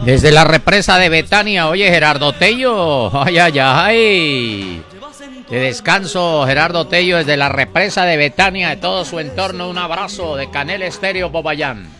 Desde la represa de Betania, oye Gerardo Tello, ay, ay, ay. De descanso, Gerardo Tello, desde la represa de Betania, de todo su entorno, un abrazo de Canel Estéreo Popayán.